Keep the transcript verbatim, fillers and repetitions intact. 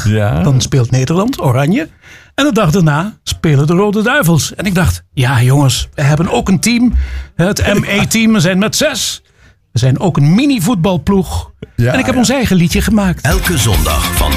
Ja. Dan speelt Nederland, Oranje. En de dag daarna spelen de Rode Duivels. En ik dacht, ja jongens, we hebben ook een team. Het M E-team, we zijn met zes. We zijn ook een mini-voetbalploeg. Ja, en ik heb ja. ons eigen liedje gemaakt. Elke zondag van